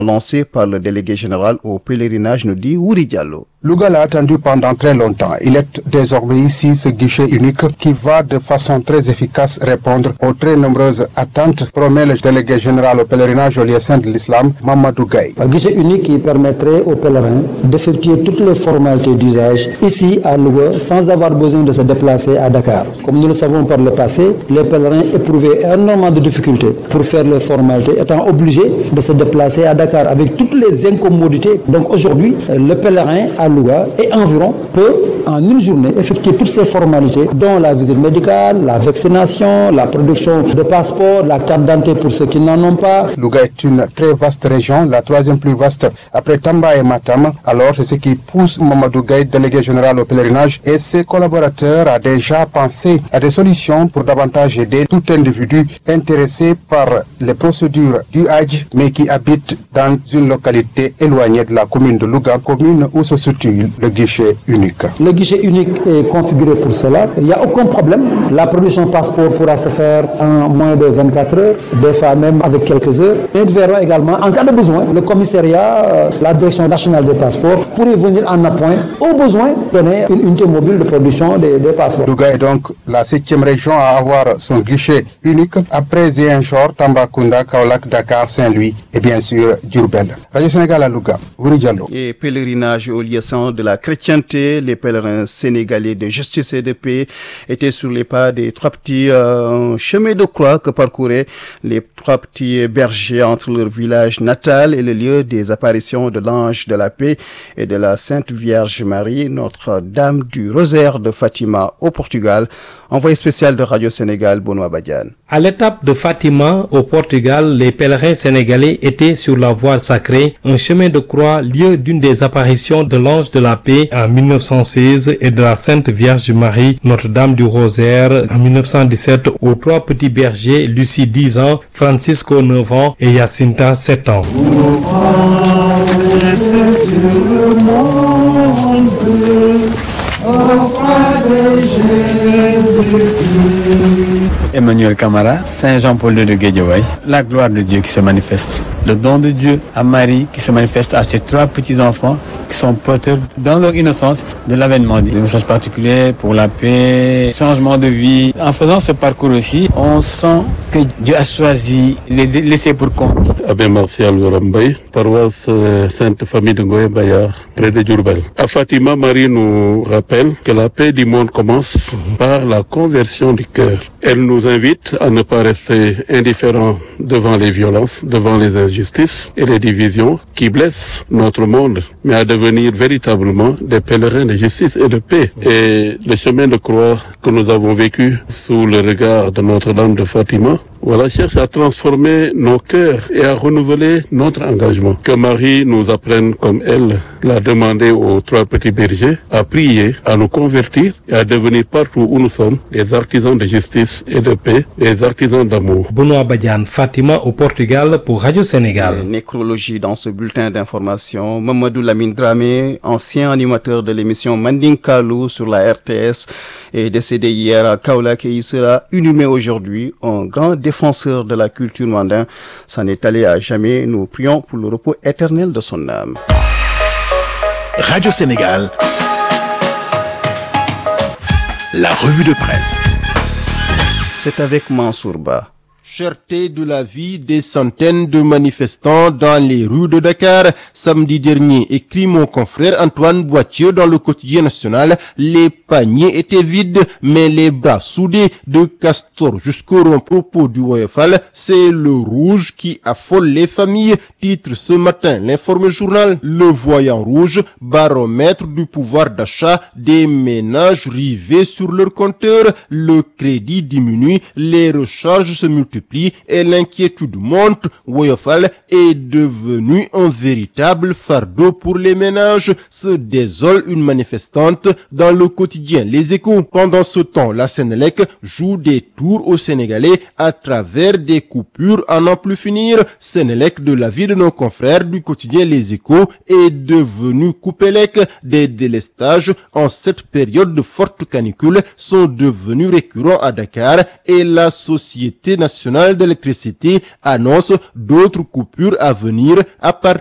lancé par le délégué général au pèlerinage, nous dit Ouri Diallo. Louga l'a attendu pendant très longtemps. Il est désormais ici ce guichet unique qui va de façon très efficace répondre aux très nombreuses attentes, promet le délégué général au pèlerinage au lieu saint de l'islam, Mamadou Gaye. Un guichet unique qui permettrait aux pèlerins d'effectuer toutes les formalités d'usage ici à Louga sans avoir besoin de se déplacer à Dakar. Comme nous le savons par le passé, les pèlerins éprouvaient énormément de difficultés pour faire les formalités, étant obligés de se déplacer à Dakar avec toutes les incommodités. Donc aujourd'hui, le pèlerin à Louga et environ peut en une journée effectuer toutes ces formalités dont la visite médicale, la vaccination, la production de passeports, la carte d'identité pour ceux qui n'en ont pas. Louga est une très vaste région, la troisième plus vaste après Tamba et Matam. Alors c'est ce qui pousse Mamadou Gaye, délégué général au pèlerinage, et ses collaborateurs à déjà penser à des solutions pour davantage aider tout individu intéressé par les procédures du Hajj mais qui habite dans une localité éloignée de la commune de Louga, commune où se situe le guichet unique. Le guichet unique est configuré pour cela. Il n'y a aucun problème. La production passeport pourra se faire en moins de 24 heures, des fois même avec quelques heures. Et nous verrons également, en cas de besoin, le commissariat, la direction nationale des passeports pourrait venir en appoint, au besoin, donner une unité mobile de production des passeports. Louga est donc la 7e région à avoir son guichet unique après Ziguinchor, Tambacounda, Kaolack, Dakar, Saint-Louis et bien sûr Diourbel. Radio Sénégal à Louga, Ouri Diallo. Et pèlerinage au lieu saint de la chrétienté, les pèlerins sénégalais de justice et de paix étaient sur les pas des trois petits chemins de croix que parcouraient les trois petits bergers entre leur village natal et le lieu des apparitions de l'ange de la paix et de la Sainte Vierge Marie, Notre-Dame du Rosaire de Fatima au Portugal. Envoyé spécial de Radio Sénégal, Benoît Badiane. À l'étape de Fatima, au Portugal, les pèlerins sénégalais étaient sur la voie sacrée, un chemin de croix, lieu d'une des apparitions de l'ange de la paix en 1916 et de la Sainte Vierge Marie, Notre-Dame du Rosaire en 1917 aux trois petits bergers, Lucie 10 ans, Francisco 9 ans et Jacinta 7 ans. Emmanuel Camara, Saint Jean-Paul II de Guédiawaye, la gloire de Dieu qui se manifeste, le don de Dieu à Marie qui se manifeste à ses trois petits-enfants qui sont porteurs dans leur innocence de l'avènement. Des messages particuliers pour la paix, changement de vie. En faisant ce parcours aussi, on sent que Dieu a choisi les laisser pour compte. Abbé Martial Warambay, paroisse Sainte Famille de Ngoye Bayard, près de Diourbel. À Fatima, Marie nous rappelle que la paix du monde commence par la conversion du cœur. Elle nous invite à ne pas rester indifférents devant les violences, devant les injustices et les divisions qui blessent notre monde, mais à devenir véritablement des pèlerins de justice et de paix. Et le chemin de croix que nous avons vécu sous le regard de Notre-Dame de Fatima, voilà, cherche à transformer nos cœurs et à renouveler notre engagement. Que Marie nous apprenne, comme elle l'a demandé aux trois petits bergers, à prier, à nous convertir et à devenir partout où nous sommes des artisans de justice et de paix, des artisans d'amour. Benoît Badiane, Fatima au Portugal pour Radio Sénégal. Nécrologie dans ce bulletin d'information. Mamadou Lamine Dramé, ancien animateur de l'émission Manding Kalou sur la RTS, est décédé hier à Kaolack et il sera inhumé aujourd'hui. Un grand défenseur de la culture mandin s'en est allé à jamais. Nous prions pour le repos éternel de son âme. Radio Sénégal, la revue de presse. C'est avec Mansour Ba. Cherté de la vie des centaines de manifestants dans les rues de Dakar. Samedi dernier, écrit mon confrère Antoine Boitier dans le quotidien national, les paniers étaient vides, mais les bras soudés de Castor jusqu'au rond-propos du Woyofal. C'est le rouge qui affole les familles. Titre ce matin l'informe journal. Le voyant rouge, baromètre du pouvoir d'achat des ménages rivés sur leur compteur. Le crédit diminue, les recharges se multiplient et l'inquiétude monte. Woyofal est devenu un véritable fardeau pour les ménages, se désole une manifestante dans le quotidien Les Échos. Pendant ce temps, la Sénélec joue des tours aux Sénégalais à travers des coupures à n'en plus finir. Sénélec, de l'avis de nos confrères du quotidien Les Échos, est devenu Coupélec. Des délestages en cette période de forte canicule sont devenus récurrents à Dakar et la Société nationale national d'électricité annonce d'autres coupures à venir à partir